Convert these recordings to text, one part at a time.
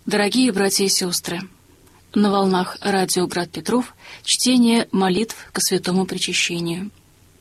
Дорогие братья и сестры, на волнах радио «Град Петров» чтение молитв ко святому причащению.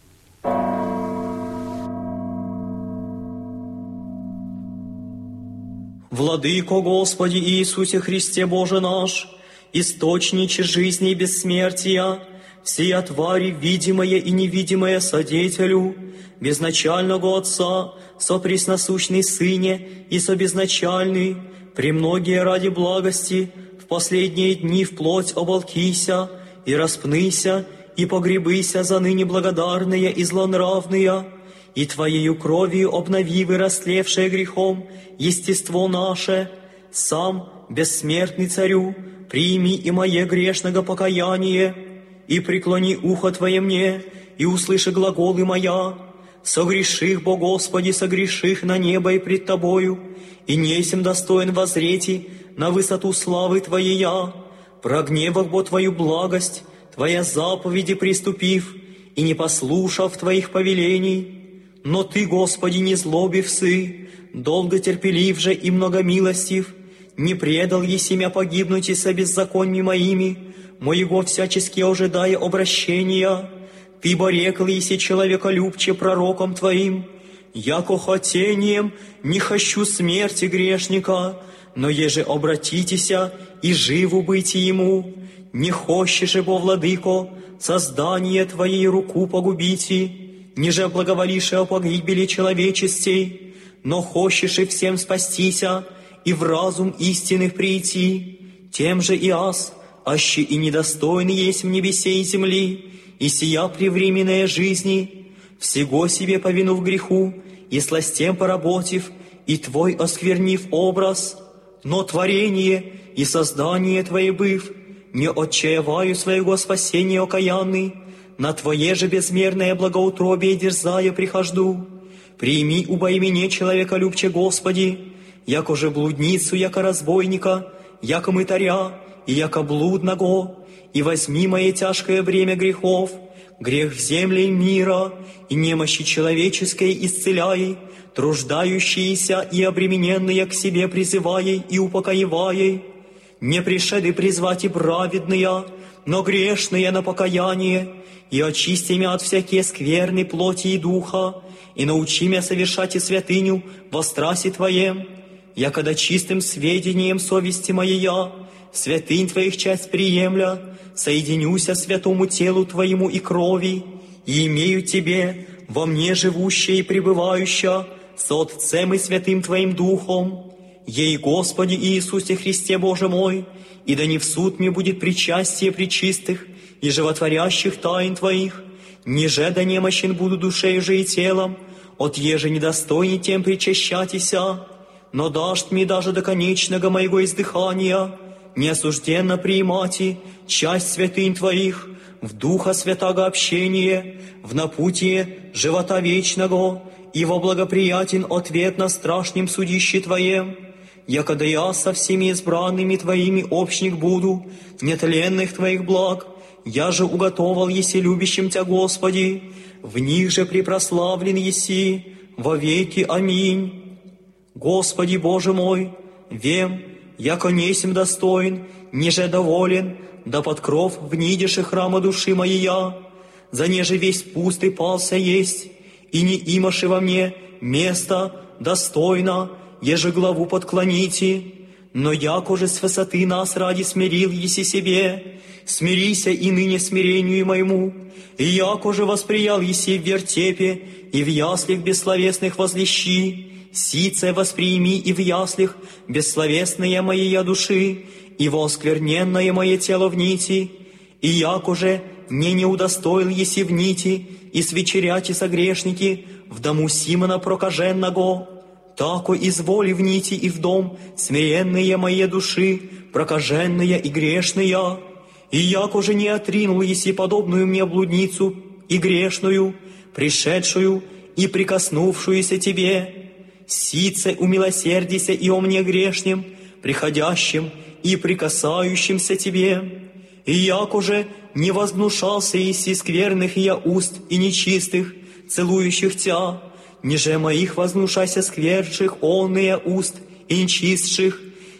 Владыко Господи Иисусе Христе Боже наш, источниче жизни и бессмертия, всея твари, видимое и невидимое содетелю, безначального Отца, сопресносущный Сыне и собезначальный, премногие ради благости, в последние дни вплоть оболкися, и распныся, и погребыся за ныне благодарные и злонравные, и Твоею кровью обнови растлевшее грехом естество наше, сам, бессмертный Царю, прими и мое грешного покаяние, и преклони ухо Твое мне, и услыши глаголы моя, согреших, Бо Господи, согреших на небо и пред Тобою, и несем достоин возрети на высоту славы Твоей я, прогневав, Бо Твою благость, Твоя заповеди приступив, и не послушав Твоих повелений. Но Ты, Господи, не злобивсы, долго терпелив же и многомилостив, не предал еси мя погибнуть и со беззаконьми моими, моего всячески ожидая обращения. Ты борекл еси человеколюбче пророком Твоим, яко хотением не хочу смерти грешника, но еже обратитеся и живу быть ему, не хочешь же, Бо, Владыко, создание Твоей руку погубите, ниже благоволише о погибели человечестей, но хочешь и всем спастися, и в разум истинных прийти, тем же и аз, аще и недостойный есть в небесе и земли, и сия превременная жизни, всего себе повинув греху, и сластем поработив, и Твой осквернив образ, но творение и создание Твое быв, не отчаяваю своего спасения окаянный, на Твое же безмерное благоутробие дерзая прихожду. Прими убо имене человеколюбче, Господи, яко же блудницу, яко разбойника, яко мытаря, и яко блудного, и возьми мое тяжкое бремя грехов, грех в земле мира, и немощи человеческой исцеляй, труждающиеся и обремененные к себе призывай и упокоевай. Не пришеды призвать и праведные, но грешные на покаяние, и очисти мя от всякие скверны плоти и духа, и научи мя совершать и святыню во страсе Твоем, якогда чистым сведением совести моей я, святынь Твоих часть приемля, соединюся святому телу Твоему и крови, и имею Тебе, во мне живущее и пребывающее, с Отцем и Святым Твоим Духом, ей, Господи Иисусе Христе Боже мой, и да не в суд мне будет причастие пречистых и животворящих тайн Твоих, ниже да немощен буду душею же и телом, от еже недостойней тем причащатися, но дашь мне даже до конечного моего издыхания, неосужденно приимати часть святынь Твоих, в Духа Святаго общение, в напутие живота вечного, и во благоприятен ответ на страшном судище Твоем, якогда я со всеми избранными Твоими общник буду, нетленных Твоих благ, я же уготовал еси любящим Тя, Господи, в них же препрославлен еси, во веки. Аминь. Господи Боже мой, вем, яко несем достоин, ниже доволен, да под кров внидеши храма души моей я, за неже весь пустый пался есть, и не имаши во мне место достойно, еже главу подклоните, но яко же с высоты нас ради смирил еси себе, смирися и ныне смирению моему, и яко же восприял еси в вертепе и в яслях бессловесных возлещи, сице восприими и в яслях бессловесные моей души, и воскверненное мое тело в нити, и яко же не удостоил еси в нити, и свечеряти согрешники в дому Симона прокаженного, тако изволи в нити и в дом смиренные моей души, прокаженные и грешные, и яко же не отринул еси подобную мне блудницу и грешную, пришедшую и прикоснувшуюся Тебе, сице умилосердися и о мне грешнем, приходящим и прикасающимся Тебе, и яко же не возгнушался еси скверных я уст и нечистых, целующих Тя, ниже моих вознушайся скверших онные уст и нечистших,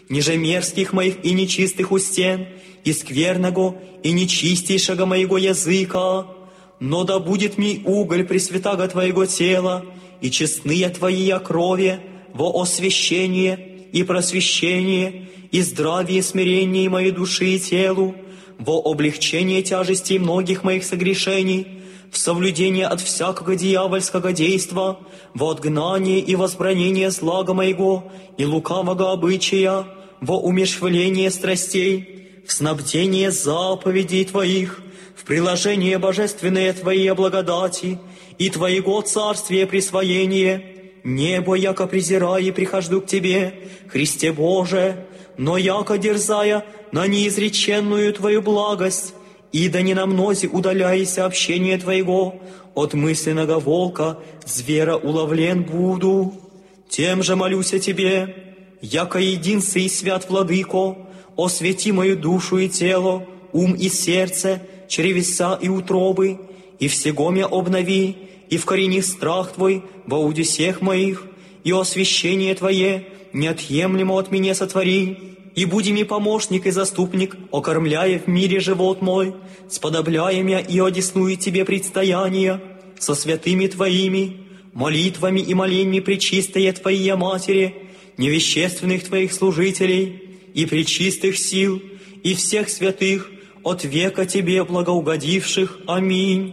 ниже мерзких моих и нечистых устен, и скверного и нечистейшего моего языка. Но да будет ми уголь пресвятаго Твоего тела, и честные Твои крови во освящение и просвещение, и здравие и смирение моей души и телу, во облегчение тяжестей многих моих согрешений, в соблюдение от всякого дьявольского действа, во отгнание и возбранение злага моего и лукавого обычая, во умерщвление страстей, в снабдение заповедей Твоих, в приложение божественные Твои благодати и Твоего царствия присвоение. Небо, яко презирая, и прихожду к Тебе, Христе Боже, но яко дерзая на неизреченную Твою благость, и да не на мнозе удаляйся общение Твоего, от мысленного волка звера уловлен буду. Тем же молюся Тебе, яко единстве и свят Владыко, освети мою душу и тело, ум и сердце, чревеса и утробы, и всего мя обнови, и вкорени страх Твой во удесех моих, и освящение Твое неотъемлемо от меня сотвори, и буди ми помощник и заступник, окормляя в мире живот мой, сподобляя мя и одесную Тебе предстояние, со святыми Твоими, молитвами и моленьми пречистая Твоя Матери, невещественных Твоих служителей, и пречистых сил, и всех святых, от века Тебе благоугодивших. Аминь.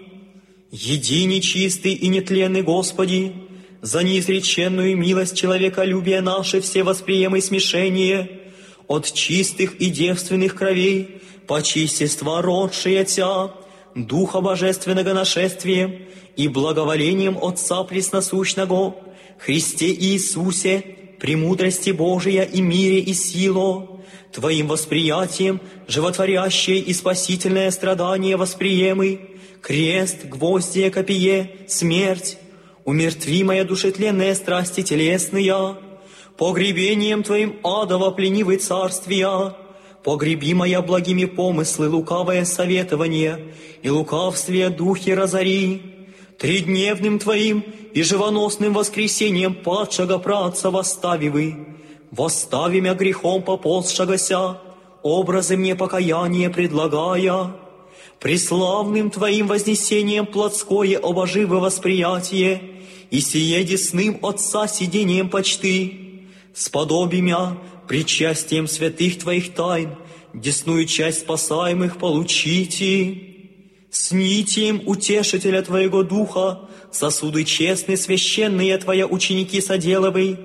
Единый, чистый и нетленный Господи, за неизреченную милость человеколюбия наше все восприемы смешение, от чистых и девственных кровей, по чистества родшие Тя, Духа Божественного нашествием и благоволением Отца Пресносущного, Христе Иисусе, премудрости Божия и мире и силу, Твоим восприятием животворящее и спасительное страдание восприемы, крест, гвоздие, копье, смерть, умертви моя душетленная страсти телесные, погребением Твоим адово пленивый царствия, погреби моя благими помыслы лукавое советование и лукавствие духи разори, тридневным Твоим и живоносным воскресением падшего праотца восставивы, восстави мя грехом поползшегося, образы мне покаяние предлагая, преславным Твоим вознесением плотское обоживы восприятие, и сие десным Отца сидением почты, сподоби мя причастием святых Твоих тайн, десную часть спасаемых получите, с нитием утешителя Твоего Духа, сосуды честные, священные Твоя ученики соделывай,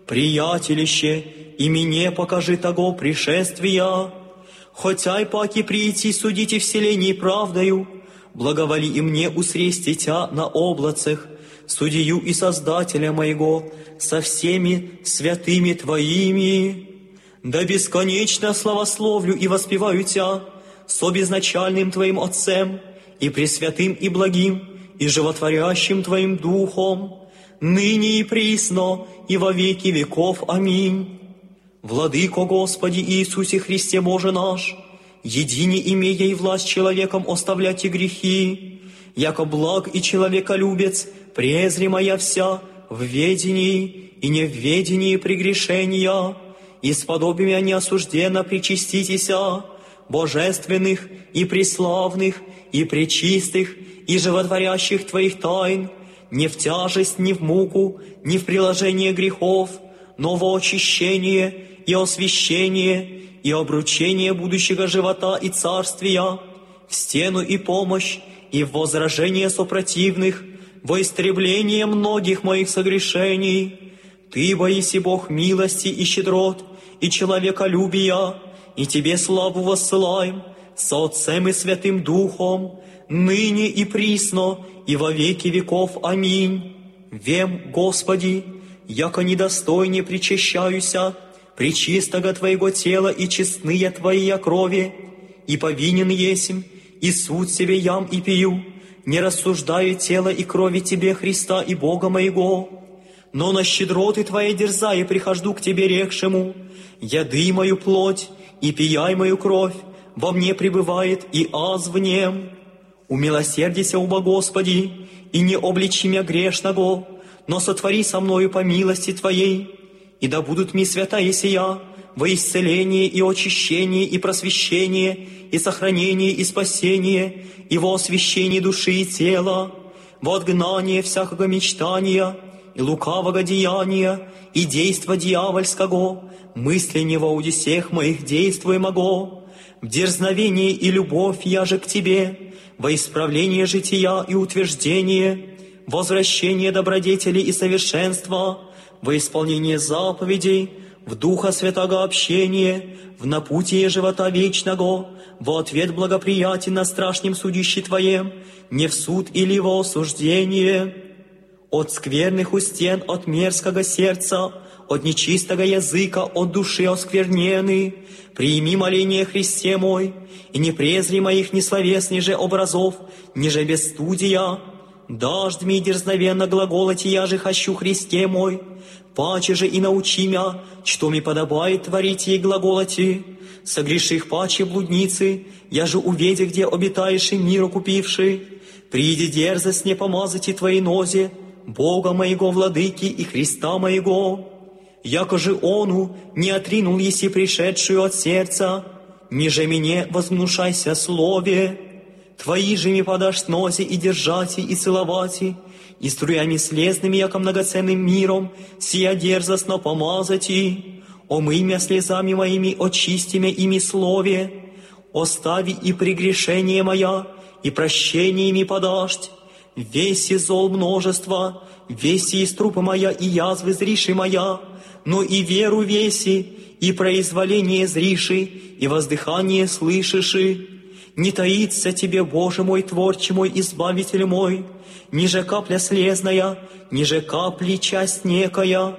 приятелище, и мне покажи того пришествия, хотя и паки прийти судите вселенной правдою, благоволи и мне усрести Тя на облацах, судью и Создателя моего, со всеми святыми Твоими. Да бесконечно славословлю и воспеваю Тя, со безначальным Твоим Отцем, и пресвятым и благим, и животворящим Твоим Духом, ныне и присно, и во веки веков. Аминь. Владыко Господи Иисусе Христе Боже наш, едине имея и власть человеком оставлять и грехи, яко благ и человеколюбец, презри моя вся в ведении и не в ведении прегрешения, и сподоби мя неосужденно причаститеся, божественных и преславных, и пречистых, и животворящих Твоих тайн, не в тяжесть, ни в муку, ни в приложение грехов, но во очищение и освящение, и обручение будущего живота и царствия, в стену и помощь, и в возражение сопротивных, во истребление многих моих согрешений. Ты, боиси Бог милости и щедрот, и человеколюбия, и Тебе славу воссылаем, со Отцем и Святым Духом, ныне и присно, и во веки веков. Аминь. Вем, Господи, яко недостойне причащаюся, пречистого Твоего тела и честные Твои крови, и повинен есмь, и суд себе ям и пью, не рассуждаю тела и крови Тебе, Христа и Бога моего, но на щедроты Твои дерзая прихожду к Тебе рекшему, яды мою плоть и пияй мою кровь, во мне пребывает и аз в нем. Умилосердися, уба Господи, и не обличи мя грешного, но сотвори со мною по милости Твоей, и да будут ми святая сия во исцеление и очищение и просвещение, и сохранение и спасение, и во освящение души и тела, во отгнание всякого мечтания и лукавого деяния, и действа дьявольского, мысления во удесех моих действуемого, в дерзновение и любовь я же к Тебе, во исправление жития и утверждение, возвращение добродетели и совершенства, во исполнение заповедей, в Духа Святого общения, в напутие живота вечного, во ответ благоприятен на страшном судище Твоем, не в суд или во осуждение. От скверных устен, от мерзкого сердца, от нечистого языка, от души осквернены, прими моление Христе мой, и не презри моих несловесных же образов, ниже бесстудия. Дождь ми дерзновенно глаголати, я же хочу Христе мой, паче же и научи мя, что ми подобает творить ей глаголати. Согреших паче блудницы, я же уведе, где обитаешь и миру купивший. Приди дерзость не помазати Твоей нозе, Бога моего, Владыки и Христа моего. Яко же Ону не отринул еси пришедшую от сердца, ниже мне возгнушайся слове. Твои же ми подашь нозе и держати, и целовати, и струями слезными, яко многоценным миром, сия дерзостно помазати. Омый мя слезами моими, очисти мя ими слове, остави и прегрешение моя, и прощение ми подашь. Веси зол множество, веси из трупа моя, и язвы зриши моя, но и веру веси, и произволение зриши, и воздыхание слышиши. Не таится Тебе, Боже мой, Творче мой, Избавитель мой, ниже капля слезная, ниже капли часть некая,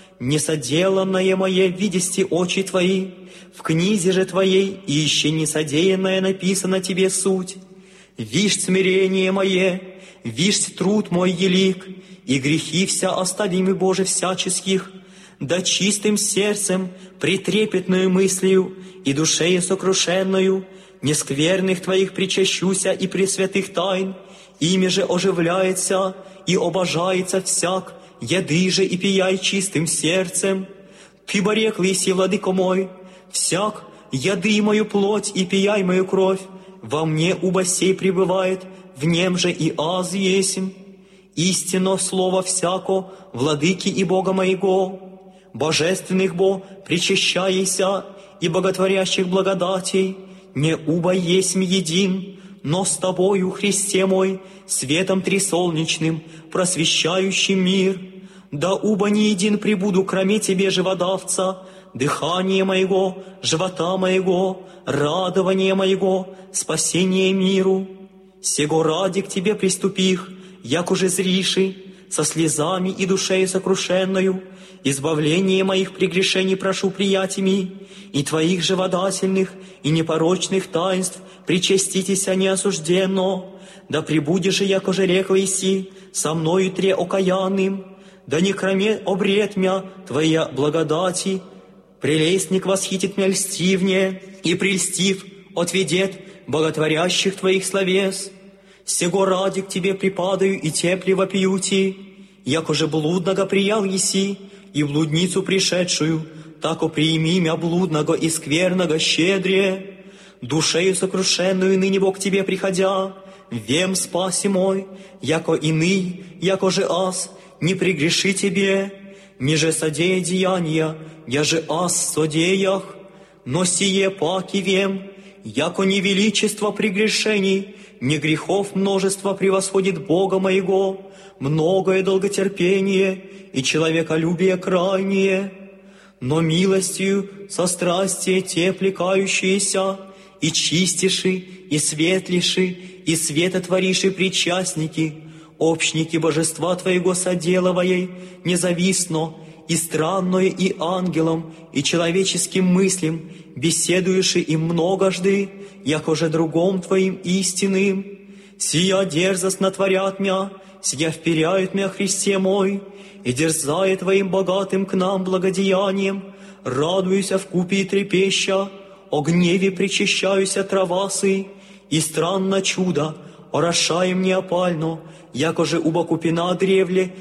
несоделанное мое видести очи Твои, в книзе же Твоей, и еще несодеянное написано Тебе суть. Вишь смирение мое, вишь труд мой елик, и грехи вся оставимы, Боже, всяческих, да чистым сердцем, притрепетную мыслью и душею сокрушенную, нескверных Твоих причащуся и пресвятых тайн, ими же оживляется и обожается всяк, еды же и пияй чистым сердцем. Ты борек лиси, Владыко мой, всяк, еды мою плоть и пияй мою кровь, во мне уба сей пребывает, в нем же и аз есмь. Истинно слово всяко, Владыки и Бога моего, божественных бо причащайся и боготворящих благодатей, не уба есмь един, но с Тобою, Христе мой, светом трисолнечным, просвещающим мир. Да уба не един прибуду, кроме Тебе, живодавца, дыхание моего, живота моего, радование моего, спасение миру. Сего ради к Тебе приступих, як уже зриши, со слезами и душею сокрушенную, избавление моих прегрешений прошу приятиями, и Твоих живодательных и непорочных таинств причаститеся неосужденно, да прибудешь же, яко же рек Иси, со мною тре окаянным, да не кроме обрет мя Твоя благодати, прелестник восхитит мя льстивнее, и прельстив отведет боготворящих Твоих словес. Сего ради к Тебе припадаю и тепле вопиюти, яко же блудного приял еси, и блудницу пришедшую, тако приими мя блудного и скверного щедрее. Душею сокрушенную ныне Бог к Тебе приходя, вем спаси мой, яко иный, яко же аз, не прегреши Тебе, ниже содея деяния, я же аз в содеях, но сие паки вем, яко не величество прегрешений, не грехов множество превосходит Бога моего, многое долготерпение и человеколюбие крайнее, но милостью со страстие те плекающиеся, и чистиши, и светлиши, и светотвориши причастники, общники божества Твоего соделывая, независно, и странное, и ангелом, и человеческим мыслям, беседуешь им многожды, яко же другом Твоим истинным. Сия дерзостно творят мя, сия вперяют мя, Христе мой, и дерзая Твоим богатым к нам благодеянием, радуюся вкупе и трепеща, о гневе причащаюся травасы, и странно чудо, орошаем неопально, яко же уба купина древле,